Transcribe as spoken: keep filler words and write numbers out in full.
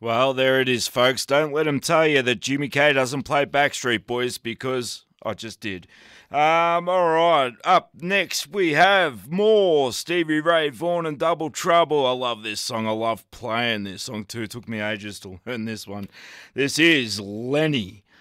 Well, there it is, folks. Don't let them tell you that Jimmy K doesn't play Backstreet Boys because I just did. Um, all right, up next we have more Stevie Ray Vaughan and Double Trouble. I love this song. I love playing this song too. It took me ages to learn this one. This is Lenny.